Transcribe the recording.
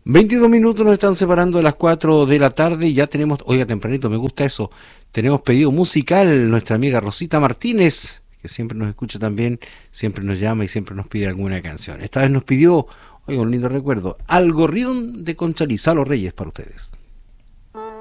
22 minutos nos están separando de las 4 de la tarde y ya tenemos, oiga, tempranito, me gusta eso, tenemos pedido musical, nuestra amiga Rosita Martínez, que siempre nos escucha también, siempre nos llama y siempre nos pide alguna canción. Esta vez nos pidió, oiga, un lindo recuerdo, Algorrión de Conchalí, Salo Reyes para ustedes.